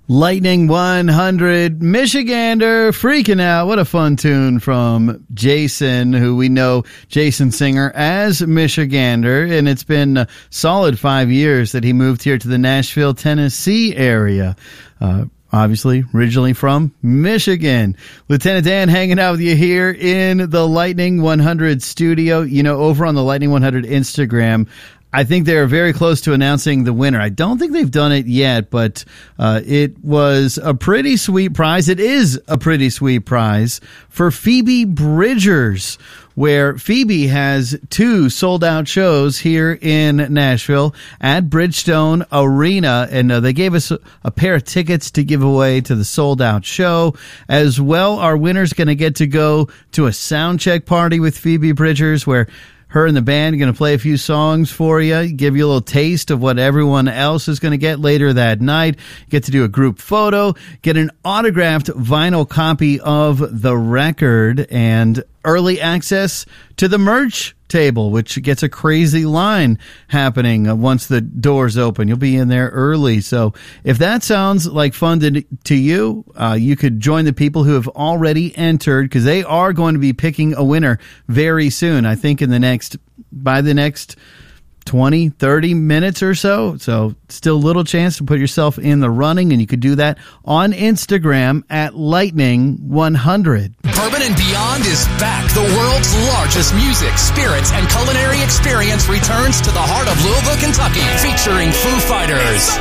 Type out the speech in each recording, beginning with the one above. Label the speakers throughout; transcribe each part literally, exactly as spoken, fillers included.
Speaker 1: Lightning one hundred, Michigander, Freaking Out. What a fun tune from Jason, who we know, Jason Singer, as Michigander. And it's been a solid five years that he moved here to the Nashville, Tennessee area. Uh, obviously, originally from Michigan. Lieutenant Dan hanging out with you here in the Lightning one hundred studio. You know, over on the Lightning one hundred Instagram, I think they're very close to announcing the winner. I don't think they've done it yet, but uh, it was a pretty sweet prize. It is a pretty sweet prize for Phoebe Bridgers, where Phoebe has two sold-out shows here in Nashville at Bridgestone Arena, and uh, they gave us a, a pair of tickets to give away to the sold-out show. As well, our winner's going to get to go to a sound check party with Phoebe Bridgers, where her and the band are going to play a few songs for you, give you a little taste of what everyone else is going to get later that night. Get to do a group photo, get an autographed vinyl copy of the record, and early access to the merch table, which gets a crazy line happening once the doors open. You'll be in there early. So if that sounds like fun to, to you, uh, you could join the people who have already entered, because they are going to be picking a winner very soon. I think in the next, by the next twenty, thirty minutes or so. So still a little chance to put yourself in the running, and you could do that on Instagram at Lightning one hundred.
Speaker 2: Bourbon and Beyond is back. The world's largest music, spirits, and culinary experience returns to the heart of Louisville, Kentucky, featuring Foo Fighters,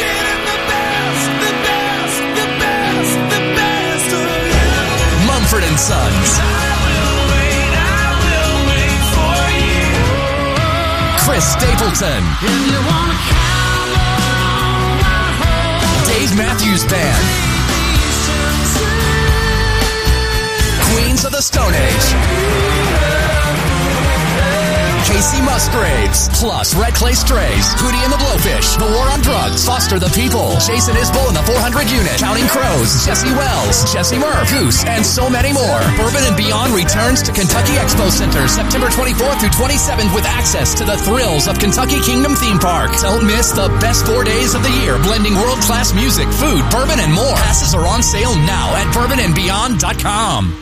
Speaker 2: Mumford and Sons, Chris Stapleton, Dave Matthews Band, Queens of the Stone Age, Casey Musgraves, plus Red Clay Strays, Hootie and the Blowfish, The War on Drugs, Foster the People, Jason Isbell and the four hundred Unit, Counting Crows, Jesse Wells, Jesse Murph, Goose, and so many more. Bourbon and Beyond returns to Kentucky Expo Center September twenty-fourth through twenty-seventh with access to the thrills of Kentucky Kingdom Theme Park. Don't miss the best four days of the year, blending world-class music, food, bourbon, and more. Passes are on sale now at bourbon and beyond dot com.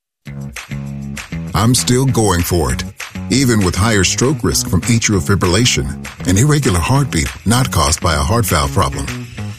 Speaker 3: I'm still going for it, even with higher stroke risk from atrial fibrillation, an irregular heartbeat not caused by a heart valve problem.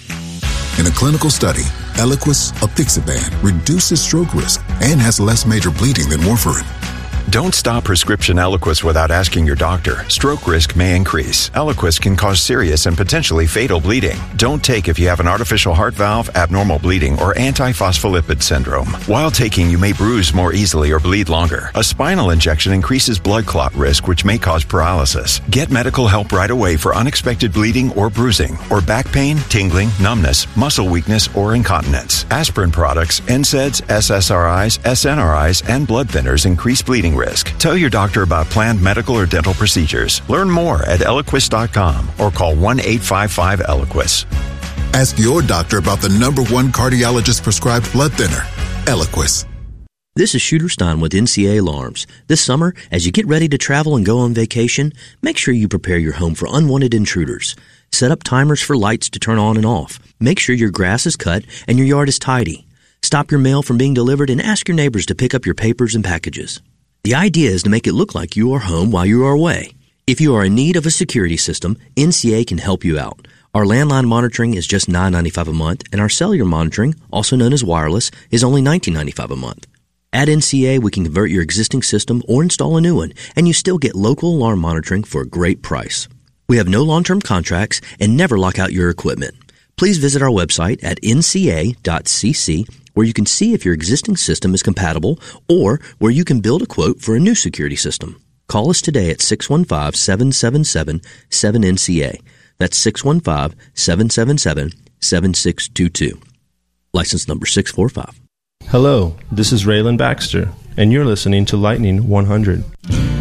Speaker 3: In a clinical study, Eliquis apixaban reduces stroke risk and has less major bleeding than warfarin.
Speaker 4: Don't stop prescription Eliquis without asking your doctor. Stroke risk may increase. Eliquis can cause serious and potentially fatal bleeding. Don't take if you have an artificial heart valve, abnormal bleeding, or antiphospholipid syndrome. While taking, you may bruise more easily or bleed longer. A spinal injection increases blood clot risk, which may cause paralysis. Get medical help right away for unexpected bleeding or bruising, or back pain, tingling, numbness, muscle weakness, or incontinence. Aspirin products, N SAIDs, S S R Is, S N R Is, and blood thinners increase bleeding risk. Tell your doctor about planned medical or dental procedures. Learn more at Eliquis dot com or call one eight five five Eliquis.
Speaker 3: Ask your doctor about the number one cardiologist prescribed blood thinner, Eliquis.
Speaker 5: This is Shooter Stein with N C A Alarms. This summer, as you get ready to travel and go on vacation, make sure you prepare your home for unwanted intruders. Set up timers for lights to turn on and off. Make sure your grass is cut and your yard is tidy. Stop your mail from being delivered and ask your neighbors to pick up your papers and packages. The idea is to make it look like you are home while you are away. If you are in need of a security system, N C A can help you out. Our landline monitoring is just nine dollars and ninety-five cents a month, and our cellular monitoring, also known as wireless, is only nineteen dollars and ninety-five cents a month. At N C A, we can convert your existing system or install a new one, and you still get local alarm monitoring for a great price. We have no long-term contracts and never lock out your equipment. Please visit our website at N C A dot C C, where you can see if your existing system is compatible or where you can build a quote for a new security system. Call us today at six one five, seven seven seven, seven N C A. That's six one five, seven seven seven, seven six two two. License number six four five.
Speaker 6: Hello, this is Raylan Baxter, and you're listening to Lightning one hundred.